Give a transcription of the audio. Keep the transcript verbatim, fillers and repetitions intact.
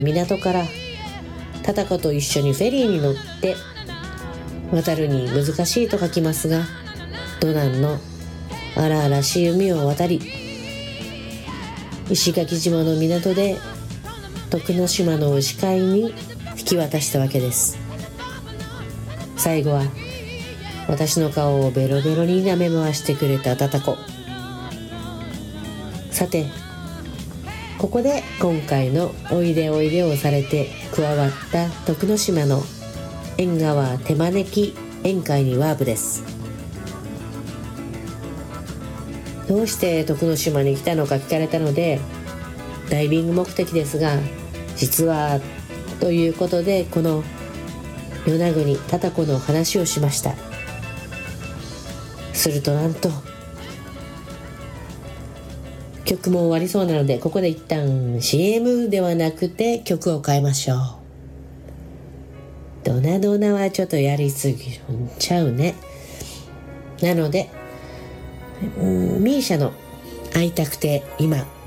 港からタタコと一緒にフェリーに乗って渡るに難しいと書きますが、ドナンの荒々しい海を渡り、石垣島の港で徳之島の牛飼いに引き渡したわけです。最後は私の顔をベロベロに舐め回してくれたタタコ。さて、ここで今回のおいでおいでをされて加わった徳之島の縁側手招き宴会にワープです。どうして徳之島に来たのか聞かれたので、ダイビング目的ですが、実はということでこの与那国タタコの話をしました。するとなんと曲も終わりそうなので、ここで一旦 シーエム ではなくて曲を変えましょう。ドナドナはちょっとやりすぎちゃうね。なのでミーシャの会いたくて今